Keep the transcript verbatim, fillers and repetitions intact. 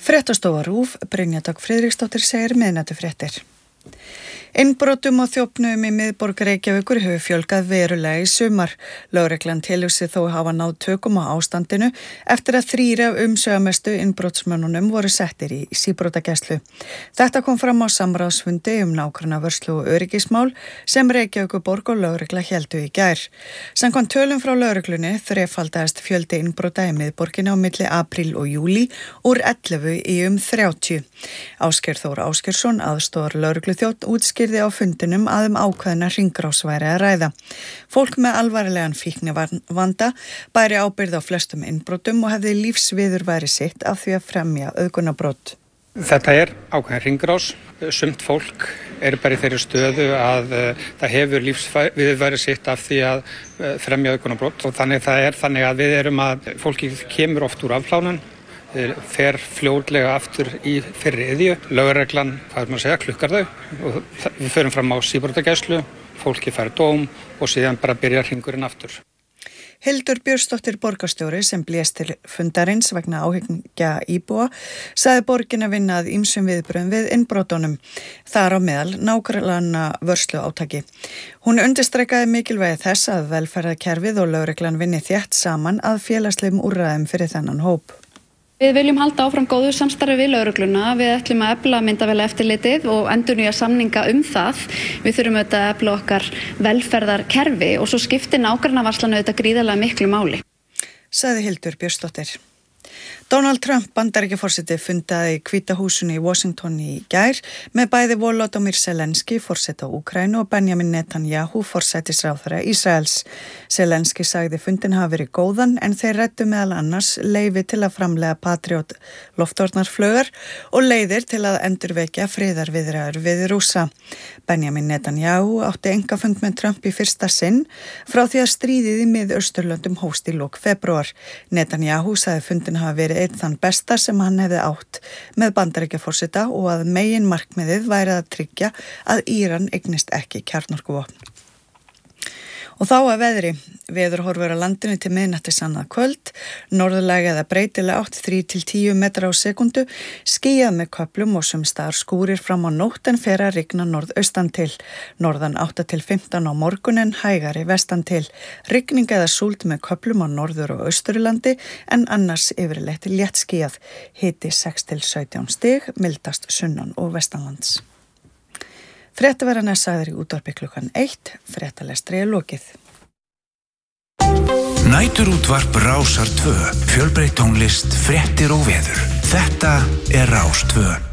Fréttastofa RÚV, Brynja Dögg Friðriksdóttir segir miðnætufréttir. Innbrotum og þjófnum í miðborg Reykjavíkur hefur fjölgað verulega í sumar. Lögreglan telur sig þó hafa náð tökum á ástandinu eftir að þrír af umsvegamestu innbrotsmönnunum voru settir í síbrotagæslu. Þetta kom fram á samráðsfundi um nágrannavörslu og öryggismál sem Reykjavíkurborg og lögregla héldu í gær. Samkvæmt tölum frá lögreglunni þrefaldaðist fjöldi innbrota í miðborginni á milli apríl og júlí úr ellefu í um þrjátíu. Ásgeir Þór Ásgeirsson, aðstoðar lögregluþjónn, útskýrði á fundinum að um ákveðna hringrás væri að ræða. Fólk með alvarlegan fíknivanda bæri ábyrgð á flestum innbrotum og hefði lífsviðurværi sitt af því að fremja auðgunarbrot. Þetta er ákveðin hringrás. Sumt fólk er bara í þeirri stöðu að uh, það hefur lífsviðurværi sitt af því að uh, fremja auðgunarbrot og þannig það er þannig að við erum að fólki kemur oft úr afplánun. Fer fljótlega aftur í fyrri iðju. Lögreglan, hvað er maður að segja, klukkar þau og við förum fram á síbrotagæslu, fólki fær dóm og síðan bara byrjar hringurinn aftur. Hildur Björnsdóttir borgarstjóri sem blés til fundarins vegna áhyggja íbúa sagði borgin að vinna að ýmsum viðbrögðum við innbrotunum. Þar á meðal nágranna vörslu átaki. Hún undirstrikaði mikilvægi þess að velferðarkerfið og lögreglan vinni þétt saman að félagslegum úrræðum fyrir þennan hóp. Við viljum halda áfram góðu samstarfi við lögregluna. Við ætlum að efla myndavélaeftirlitið og endurnýja samninga um það. Við þurfum auðvitað að efla okkar velferðarkerfi og svo skiptir nágrannavarslan auðvitað gríðarlega miklu máli. Sagði Hildur Björnsdóttir. Donald Trump, Bandaríkjaforseti, fundaði í Hvíta húsinu í Washington í gær með bæði Volodymyr Zelenský, forseta Úkraínu, og Benjamin Netanyahu, forsætisráðherra Ísraels. Zelenský sagði fundin hafa verið góðan en þeir ræddu meðal annars leyfi til að framleiða Patriot loftvarnarflaugar og leiðir til að endurvekja friðarviðræður við Rússa. Benjamin Netanyahu átti einkafund með Trump í fyrsta sinn frá því að stríðið í Mið-Austurlöndum hófst í lok febrúar. Netanyahu sagði fundin hafa verið einn þann besta sem hann hefði átt með Bandaríkjaforseta og að megin markmiðið væri að tryggja að Íran eignist ekki kjarnorkuvopn. Og þá að veðri. Veðurhorfur á landinu til miðnættis annað kvöld, norðlæg eða breytilega átt þrír til tíu metra á sekundu, skýjað með köflum og sums staðar skúrir fram á nótt en fer að rigna norðaustan til. Norðan átta til fimmtán á morgun en hægari vestan til. Rigning eða súld með köflum á norður- og austurlandi en annars yfirleitt léttskýjað. Hiti sex til sautján stig, mildast sunnan og vestanlands. Fréttaverðan er sagður í útvarpi klukkan eitt, fréttalestri er lokið. Næturútvarp Rásar tvö, fjölbreytt tónlist, fréttir og veður. Þetta er Rás tvö.